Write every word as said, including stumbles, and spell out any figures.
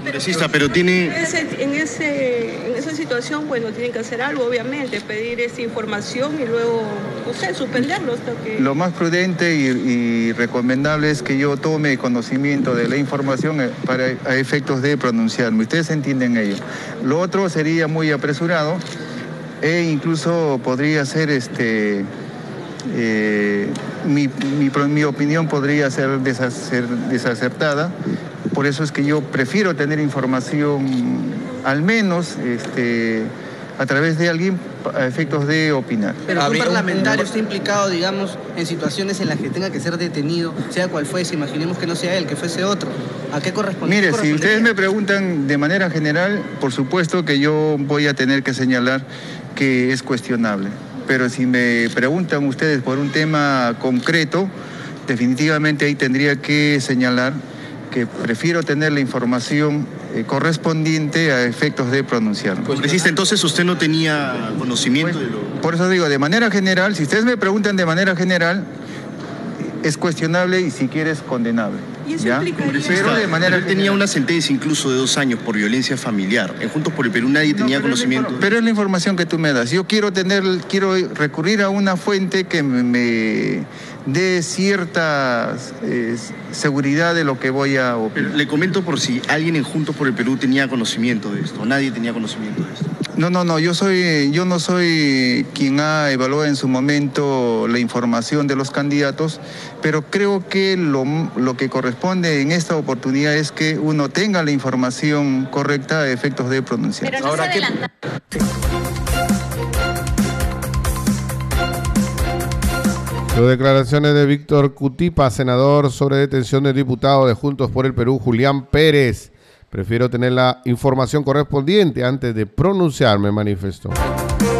Congresista, pero tiene... En, ese, en, ese, en esa situación, bueno, tienen que hacer algo, obviamente, pedir esa información y luego, no sé, suspenderlo hasta que... Lo más prudente y, y recomendable es que yo tome conocimiento de la información para a efectos de pronunciarme. Ustedes entienden ello. Lo otro sería muy apresurado e incluso podría ser este... Eh, mi, mi, mi opinión podría ser, desacer, desacertada, por eso es que yo prefiero tener información al menos este, a través de alguien a efectos de opinar. Pero un parlamentario está implicado, digamos, en situaciones en las que tenga que ser detenido, sea cual fuese, imaginemos que no sea él, que fuese otro. ¿A qué corresponde? Mire, si ustedes me preguntan de manera general, por supuesto que yo voy a tener que señalar que es cuestionable. Pero si me preguntan ustedes por un tema concreto, definitivamente ahí tendría que señalar que prefiero tener la información eh, correspondiente a efectos de pronunciarme. Pues, Congresista, entonces usted no tenía conocimiento pues, de lo... Por eso digo, de manera general, si ustedes me preguntan de manera general, es cuestionable y si quieres condenable. ¿Y eso ¿ya? implicaría? Pero de manera Él tenía una sentencia incluso de dos años por violencia familiar. En Juntos por el Perú nadie no, tenía pero conocimiento. Es pero es la información que tú me das. Yo quiero tener, quiero recurrir a una fuente que me, me dé cierta eh, seguridad de lo que voy a opinar. Pero le comento por si alguien en Juntos por el Perú tenía conocimiento de esto. Nadie tenía conocimiento de esto. No, no, no, yo soy, yo no soy quien ha evaluado en su momento la información de los candidatos, pero creo que lo, lo que corresponde en esta oportunidad es que uno tenga la información correcta a efectos de pronunciar. Pero no Ahora, se adelanta. Las declaraciones de Víctor Cutipa, senador, sobre detención del diputado de Juntos por el Perú, Julián Pérez. Prefiero tener la información correspondiente antes de pronunciarme, manifestó.